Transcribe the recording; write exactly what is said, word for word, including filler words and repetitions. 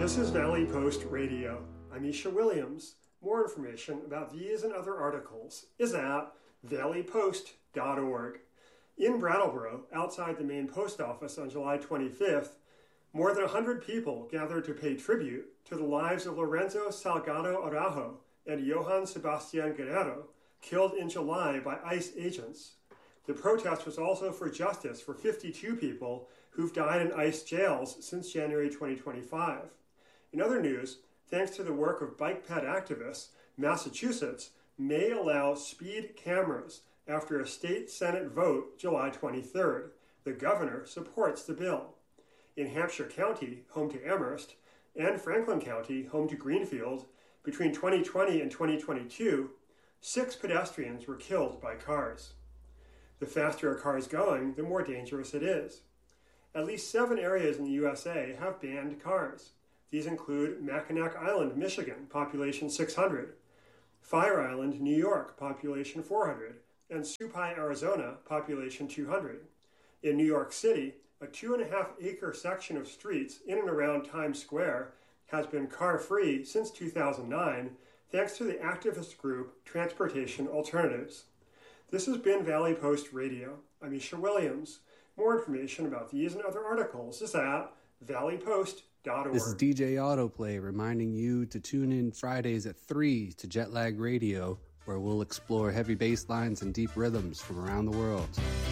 This is Valley Post Radio. I'm Isha Williams. More information about these and other articles is at valley post dot org. In Brattleboro, outside the main post office on July twenty-fifth, more than one hundred people gathered to pay tribute to the lives of Lorenzo Salgado Araujo and Johann Sebastian Guerrero, killed in July by ICE agents. The protest was also for justice for fifty-two people who've died in ICE jails since January twenty twenty-five. In other news, thanks to the work of bike ped activists, Massachusetts may allow speed cameras after a state Senate vote July twenty-third. The governor supports the bill. In Hampshire County, home to Amherst, and Franklin County, home to Greenfield, between twenty twenty and twenty twenty-two, six pedestrians were killed by cars. The faster a car is going, the more dangerous it is. At least seven areas in the U S A have banned cars. These include Mackinac Island, Michigan, population six hundred, Fire Island, New York, population four hundred, and Supai, Arizona, population two hundred. In New York City, a two and a half acre section of streets in and around Times Square has been car-free since two thousand nine, thanks to the activist group Transportation Alternatives. This has been Valley Post Radio. I'm Isha Williams. More information about these and other articles is at valley post dot org. This is D J Autoplay reminding you to tune in Fridays at three to Jetlag Radio, where we'll explore heavy bass lines and deep rhythms from around the world.